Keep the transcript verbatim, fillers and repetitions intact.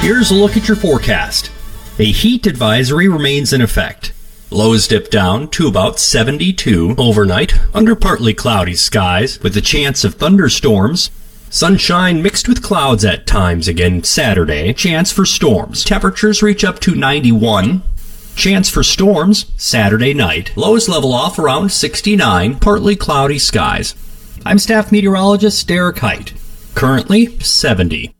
Here's a look at your forecast. A heat advisory remains in effect. Lows dip down to about seventy-two overnight under partly cloudy skies with a chance of thunderstorms. Sunshine mixed with clouds at times again Saturday. Chance for storms. Temperatures reach up to ninety-one. Chance for storms Saturday night. Lows level off around sixty-nine. Partly cloudy skies. I'm staff meteorologist Derek Height. Currently seventy.